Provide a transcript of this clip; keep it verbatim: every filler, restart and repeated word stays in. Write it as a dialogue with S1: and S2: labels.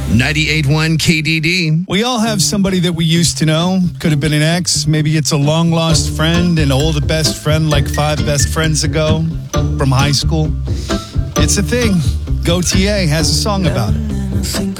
S1: ninety-eight point one K D D.
S2: We all have somebody that we used to know. Could have been an ex. Maybe it's a long-lost friend, an old best friend like five best friends ago from high school. It's a thing. Go T A has a song about it.